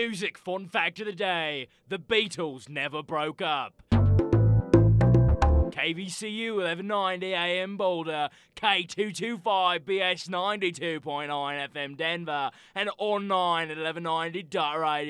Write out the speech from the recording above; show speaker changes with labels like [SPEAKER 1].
[SPEAKER 1] music fun fact of the day: the Beatles never broke up. KVCU 1190 AM Boulder, K225BS 92.9 FM Denver, and online at 1190.radio.